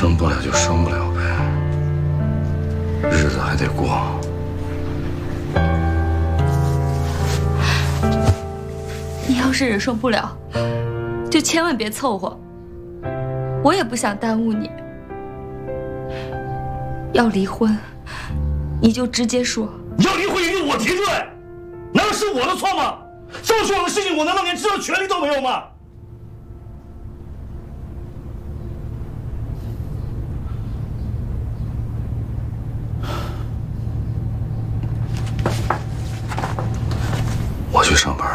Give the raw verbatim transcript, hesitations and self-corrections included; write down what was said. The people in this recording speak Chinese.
生不了就生不了呗，日子还得过。 你要是忍受不了，就千万别凑合。我也不想耽误你。要离婚，你就直接说。 要离婚一定我提出来，难道是我的错吗？这么重要的事情，我难道连知道权利都没有吗？ 我去上班。